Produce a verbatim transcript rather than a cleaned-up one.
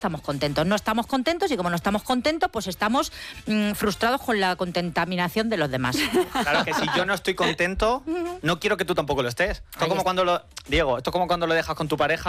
estamos contentos. No estamos contentos y como no estamos contentos, pues estamos mmm, frustrados con la contaminación de los demás. Claro que si yo no estoy contento, no quiero que tú tampoco lo estés. Esto es como cuando lo, Diego, esto es como cuando lo dejas con tu pareja